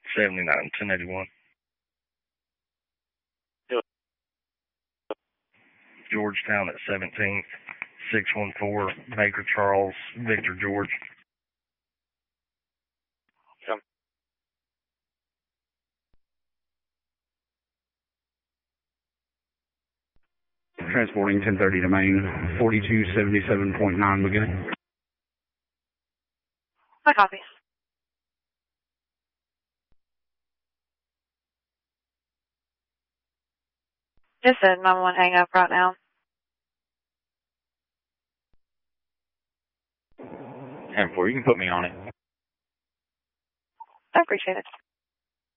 79, 1081. Georgetown at 17th, 614, Baker Charles, Victor George. Come. Transporting 1030 to Maine, 4277.9 beginning. I copy. Just said 911 hang up right now. 10-4, you can put me on it. I appreciate it.